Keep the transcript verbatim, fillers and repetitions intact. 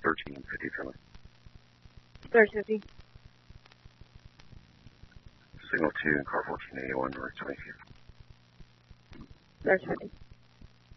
thirteen fifty, Charlie. thirteen fifty. Signal two, car fourteen eighty-one, Route twenty-two. thirteen fifty.